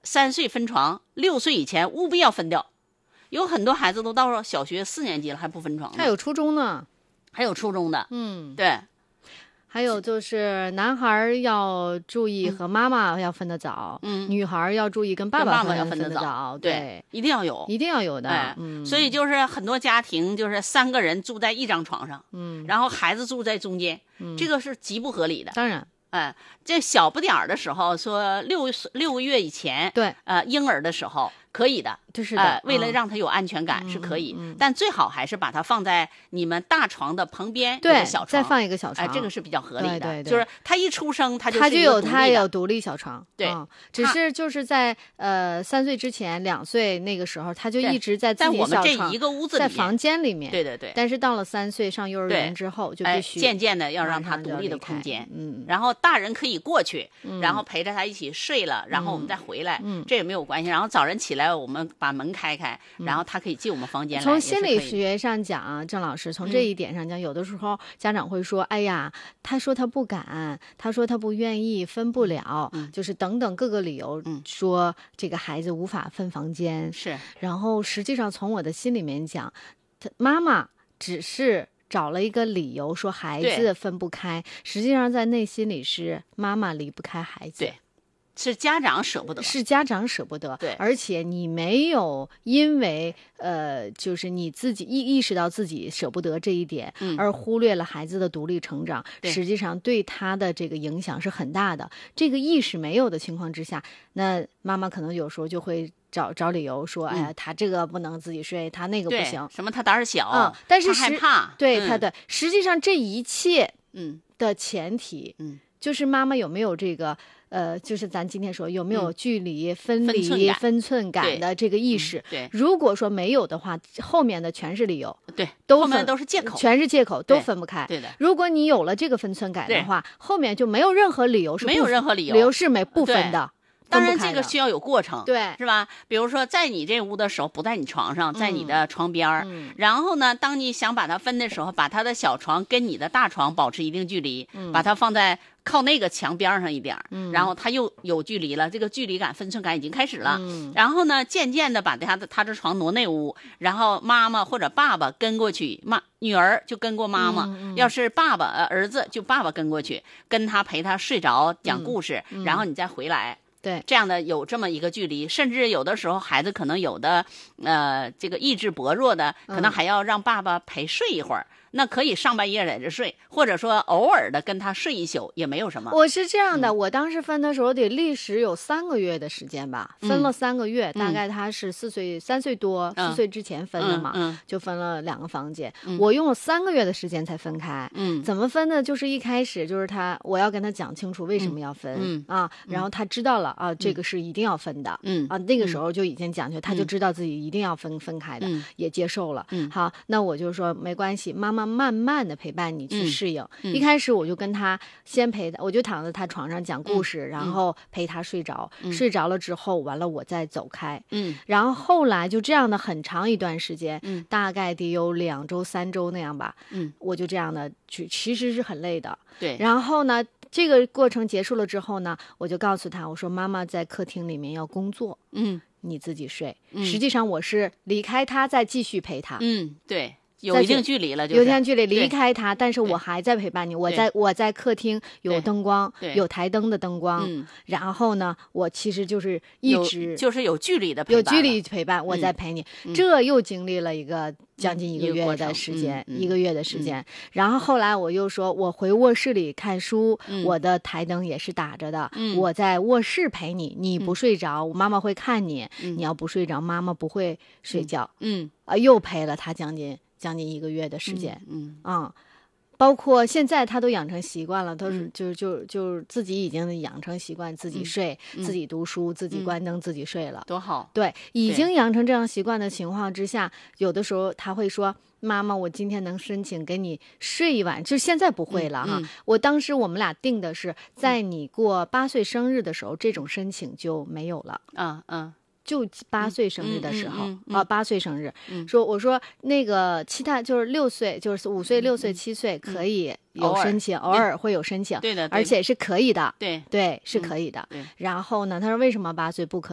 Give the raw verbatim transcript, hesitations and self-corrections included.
三岁分床，六岁以前务必要分掉。有很多孩子都到了小学四年级了还不分床呢， 还有初中呢， 还有初中的， 嗯， 对。 还有就是男孩要注意和妈妈要分得早， 嗯， 女孩要注意跟爸爸爸要得分早， 早， 对， 一定要有， 一定要有的。 哎、 嗯， 所以就是很多家庭就是三个人住在一张床上， 嗯， 然后孩子住在中间， 嗯， 这个是极不合理的。 当然。 哎，这小不点儿的时候，说六六个月以前， 对， 呃，婴儿的时候可以的， 就是的， 呃，为了让他有安全感、 嗯、 是可以、 嗯嗯， 但最好还是把它放在你们大床的旁边， 对， 小床再放一个小床， 哎、呃，这个是比较合理的。 对对对， 就是他一出生他就他就有他有独立小床， 对、 嗯，只是就是在呃三岁之前，两岁那个时候他就一直在自己小床， 在我们这一个屋子里面， 在房间里面， 对对对。 但是到了三岁上幼儿园之后，就必须、 哎、渐渐的要让他独立的空间， 嗯， 然后大人可以过去， 嗯、 然后陪着他一起睡了，然后我们再回来， 嗯， 这也没有关系。然后早晨起来，我们把门开开，嗯、然后他可以进我们房间来。 从心理学上讲，郑老师从这一点上讲、嗯，有的时候家长会说：“哎呀，他说他不敢，他说他不愿意，分不了， 嗯、 就是等等各个理由， 嗯、 说这个孩子无法分房间。” 是， 然后实际上从我的心里面讲，他妈妈只是找了一个理由说孩子分不开，实际上在内心里是妈妈离不开孩子。 对。是家长舍不得， 是家长舍不得， 对， 而且你没有因为呃，就是你自己意意识到自己舍不得这一点， 嗯、 而忽略了孩子的独立成长，实际上对他的这个影响是很大的。这个意识没有的情况之下，那妈妈可能有时候就会找找理由说，哎呀，他这个不能自己睡，他那个不行， 什么他胆儿小， 嗯，但是他害怕， 对、 嗯、 他的实际上这一切， 嗯的前提， 嗯， 就是妈妈有没有这个。呃，就是咱今天说有没有距离、嗯、分离、 分寸感, 分寸感的这个意识、 嗯？对， 如果说没有的话，后面的全是理由， 对， 都后面都是借口， 全是借口，都分不开。 对的。 如果你有了这个分寸感的话，后面就没有任何理由是不没有任何理由， 理由是没不分的。 当然，这个需要有过程， 对， 是吧？比如说，在你这屋的时候，不在你床上，在你的床边儿、 嗯。 然后呢，当你想把它分的时候，把他的小床跟你的大床保持一定距离， 嗯、 把它放在靠那个墙边上一点， 嗯、 然后他又有距离了，这个距离感、分寸感已经开始了。 嗯、 然后呢，渐渐的把他的他的床挪那屋，然后妈妈或者爸爸跟过去，妈女儿就跟过妈妈， 嗯嗯、 要是爸爸呃儿子就爸爸跟过去，跟他陪他睡着讲故事， 嗯、 然后你再回来。 对， 这样的有这么一个距离，甚至有的时候孩子可能有的，呃，这个意志薄弱的，可能还要让爸爸陪睡一会儿。嗯、那可以上半夜在这睡，或者说偶尔的跟他睡一宿也没有什么。 我是这样的， 嗯、 我当时分的时候得历时有三个月的时间吧，分了三个月， 嗯、 大概他是四岁、三岁多， 嗯、 四岁之前分的嘛， 嗯嗯、 就分了两个房间、 嗯。 我用了三个月的时间才分开。 嗯， 怎么分呢？就是一开始就是他，我要跟他讲清楚为什么要分， 嗯啊，然后他知道了啊，这个是一定要分的， 嗯啊，那个时候就已经讲究， 嗯、 他就知道自己一定要分分开的， 嗯、 也接受了。 嗯， 好，那我就说没关系，妈妈慢慢的陪伴你去适应。 嗯、 一开始我就跟他先陪他，我就躺在他床上讲故事， 嗯、 然后陪他睡着、 嗯， 睡着了之后，完了我再走开。 嗯， 然后后来就这样的很长一段时间， 嗯， 大概得有两周三周那样吧。 嗯， 我就这样的去，其实是很累的。 对， 然后呢？这个过程结束了之后呢，我就告诉他，我说妈妈在客厅里面要工作， 嗯， 你自己睡。 嗯、 实际上我是离开他再继续陪他。 嗯，对，有一定距离了，就是有一定距离离开他，但是我还在陪伴你。我在我在客厅有灯光，有台灯的灯光。 嗯， 然后呢，我其实就是一直就是有距离的陪伴， 有距离陪伴，我在陪你。 嗯、 这又经历了一个。将近一个月的时间， 嗯、 一个月的时间、 嗯。 然后后来我又说，我回卧室里看书， 嗯、 我的台灯也是打着的、 嗯。 我在卧室陪你，你不睡着，我、嗯、妈妈会看你、 嗯。 你要不睡着，妈妈不会睡觉。 嗯， 啊、呃，又陪了他将近将近一个月的时间。 嗯啊、嗯。包括现在他都养成习惯了，都是就就就自己已经养成习惯，自己睡、 嗯、 自己读书、嗯、自己关灯、嗯、自己睡了， 多好。 对，已经养成这样习惯的情况之下，有的时候他会说：“妈妈，我今天能申请给你睡一晚。”就现在不会了哈、 嗯嗯。 我当时我们俩定的是在你过八岁生日的时候，这种申请就没有了。 嗯嗯。 就八岁生日的时候、 嗯嗯嗯、 啊，八岁生日， 嗯、 说我说那个其他就是六岁，就是五岁、六岁、七岁可以有申请， 嗯、 偶尔会有申请， 对的， 而且是可以的， 对对，是可以的。 对， 然后呢，他说为什么八岁不可以？